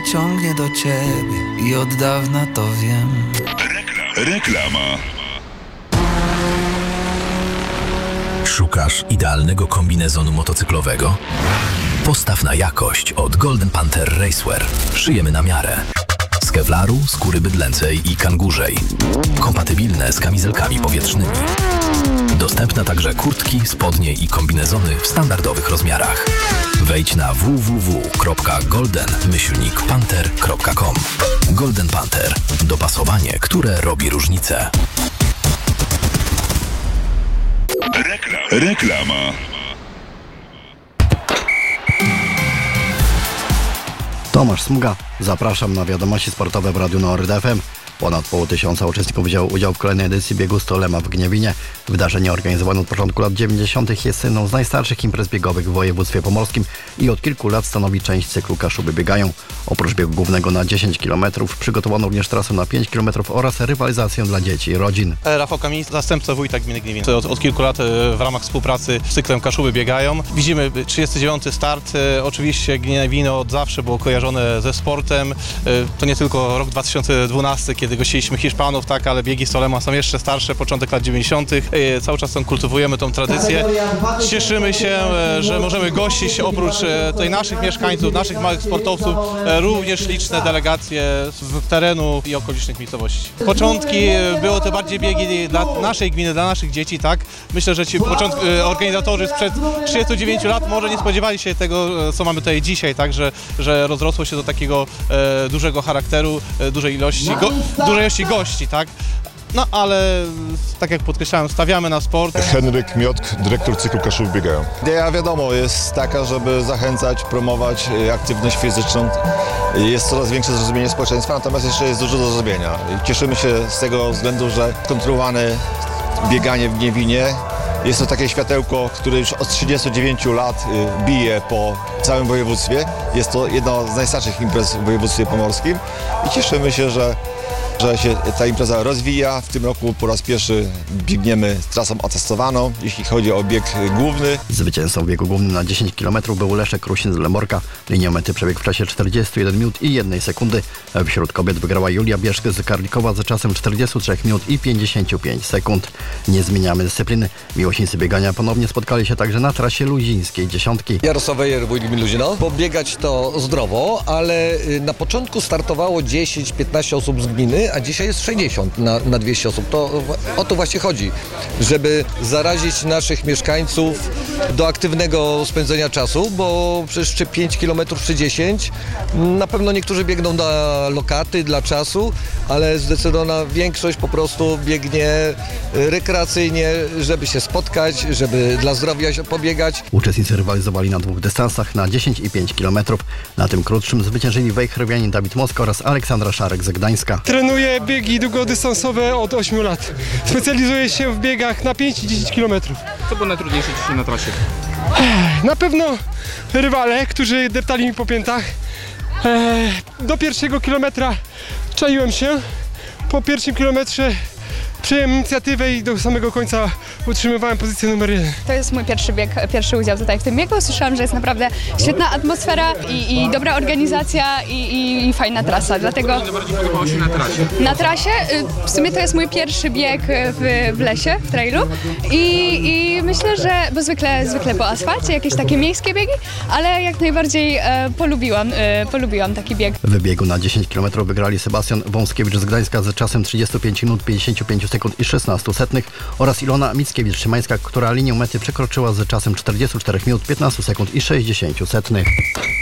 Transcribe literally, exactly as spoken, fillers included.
ciągnie do ciebie i od dawna to wiem. Rekla- Reklama. Szukasz idealnego kombinezonu motocyklowego? Postaw na jakość od Golden Panther Racewear. Szyjemy na miarę. Z kevlaru, skóry bydlęcej i kangurzej. Kompatybilne z kamizelkami powietrznymi. Dostępne także kurtki, spodnie i kombinezony w standardowych rozmiarach. Wejdź na w w w kropka golden myślnik panther kropka com. Golden Panther. Dopasowanie, które robi różnicę. Rekla- Reklama. Tomasz Smuga. Zapraszam na wiadomości sportowe w Radiu Nord F M. Ponad pół tysiąca uczestników wzięło udział w kolejnej edycji biegu sto Lema w Gniewinie. Wydarzenie organizowane od początku lat dziewięćdziesiątych jest jedną z najstarszych imprez biegowych w województwie pomorskim i od kilku lat stanowi część cyklu Kaszuby biegają. Oprócz biegu głównego na dziesięć kilometrów przygotowano również trasę na pięć kilometrów oraz rywalizację dla dzieci i rodzin. Rafał Kamiński, zastępca wójta gminy Gniewin. Od, od kilku lat w ramach współpracy z cyklem Kaszuby biegają. Widzimy trzydziesty dziewiąty start. Oczywiście Gniewino od zawsze było kojarzone ze sportem. To nie tylko rok dwa tysiące dwunasty, kiedy gościliśmy Hiszpanów, tak, ale biegi sto Lema są jeszcze starsze, początek lat dziewięćdziesiątych. Cały czas tą kultywujemy tą tradycję. Cieszymy się, że możemy gościć oprócz tutaj naszych mieszkańców, naszych małych sportowców, również liczne delegacje z terenu i okolicznych miejscowości. Początki były to bardziej biegi dla naszej gminy, dla naszych dzieci, tak. Myślę, że ci początki, organizatorzy sprzed trzydziestu dziewięciu lat może nie spodziewali się tego, co mamy tutaj dzisiaj, tak, że, że rozrosło się do takiego e, dużego charakteru, e, dużej ilości, go, dużej ilości gości, tak. No ale, tak jak podkreślałem, stawiamy na sport. Henryk Miotk, dyrektor cyklu Kaszuby biegają. Idea, wiadomo, jest taka, żeby zachęcać, promować aktywność fizyczną. Jest coraz większe zrozumienie społeczeństwa, natomiast jeszcze jest dużo do zrobienia. Cieszymy się z tego względu, że kontrolowane bieganie w Gniewinie jest to takie światełko, które już od trzydziestu dziewięciu lat bije po całym województwie. Jest to jedna z najstarszych imprez w województwie pomorskim i cieszymy się, że że się ta impreza rozwija. W tym roku po raz pierwszy biegniemy trasą atestowaną, jeśli chodzi o bieg główny. Zwycięzcą w biegu głównym na dziesięć kilometrów był Leszek Rusin z Lemorka. Linię mety przebiegł w czasie czterdziestu jeden minut i jednej sekundy. Wśród kobiet wygrała Julia Bieszk z Karlikowa z czasem czterdziestu trzech minut i pięćdziesięciu pięciu sekund. Nie zmieniamy dyscypliny. Miłośnicy biegania ponownie spotkali się także na trasie luzińskiej dziesiątki. Jarosław Wejer, wójt gminy Luzino. Pobiegać to zdrowo, ale na początku startowało dziesięć piętnaście osób z gminy, a dzisiaj jest sześćdziesiąt na, na dwieście osób. To o to właśnie chodzi, żeby zarazić naszych mieszkańców do aktywnego spędzenia czasu, bo przecież czy pięć kilometrów, czy dziesięć, na pewno niektórzy biegną dla lokaty, dla czasu, ale zdecydowana większość po prostu biegnie rekreacyjnie, żeby się spotkać, żeby dla zdrowia się pobiegać. Uczestnicy rywalizowali na dwóch dystansach, na dziesięć i pięć kilometrów. Na tym krótszym zwyciężyli wejherowianin Dawid Moska oraz Aleksandra Szarek z Gdańska. Trenuję biegi długodystansowe od ośmiu lat. Specjalizuję się w biegach na pięć i dziesięć kilometrów. Co było najtrudniejsze dzisiaj na trasie? Na pewno rywale, którzy deptali mi po piętach. Do pierwszego kilometra czaiłem się. Po pierwszym kilometrze przyjąłem inicjatywę i do samego końca utrzymywałem pozycję numer jeden. To jest mój pierwszy bieg, pierwszy udział tutaj w tym biegu. Słyszałam, że jest naprawdę świetna atmosfera i, i dobra organizacja i, i, i fajna trasa, dlatego... Co bardziej podobało się na trasie? Na trasie? W sumie to jest mój pierwszy bieg w, w lesie, w trailu i, i myślę, że, bo zwykle, zwykle po asfalcie, jakieś takie miejskie biegi, ale jak najbardziej e, polubiłam, e, polubiłam taki bieg. W biegu na dziesięć kilometrów wygrali Sebastian Wąskiewicz z Gdańska z czasem trzydziestu pięciu minut, pięćdziesięciu pięciu sekund i szesnastu setnych oraz Ilona Mickiewicz-Szymańska, która linię mety przekroczyła z czasem czterdziestu czterech minut, piętnastu sekund i sześćdziesięciu setnych.